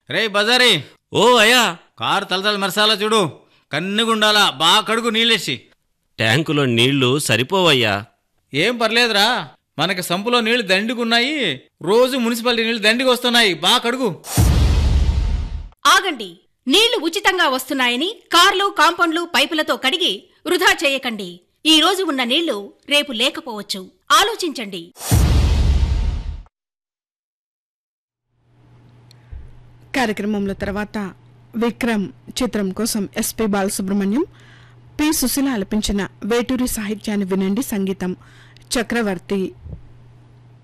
రే బజారీ, ఓ అయ్యా, కారు తలతల మెరసాలా చూడు, కన్నుగుండాలా, బాగా కడుగు నీళ్ళేసి. ట్యాంకులో నీళ్లు సరిపోవయ్యా. ఏం పర్లేదురా, మనకి సంపులో నీళ్లు దండిగున్నాయి. రోజు మున్సిపాలిటీ నీళ్లు దండికి వస్తున్నాయి, బాగా కడుగు. ఆగండి, నీళ్లు ఉచితంగా వస్తున్నాయని కార్లు, కాంపౌండ్లు, పైపులతో కడిగి వృధా చేయకండి. ఈ రోజు ఉన్న నీళ్లు రేపు లేకపోవచ్చు. ఆలోచించండి. కార్యక్రమంలో తర్వాత విక్రమ్ చిత్రం కోసం ఎస్పి బాలసుబ్రహ్మణ్యం, పి సుశీల ఆలపించిన వేటూరి సాహిత్యాన్ని వినండి. సంగీతం చక్రవర్తి.